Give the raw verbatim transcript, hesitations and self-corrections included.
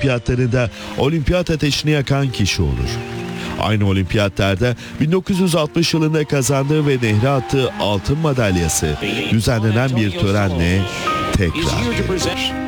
olimpiyatlarında olimpiyat ateşini yakan kişi olur. Aynı olimpiyatlarda bin dokuz yüz altmış yılında kazandığı ve nehre attığı altın madalyası düzenlenen bir törenle tekrar verilir.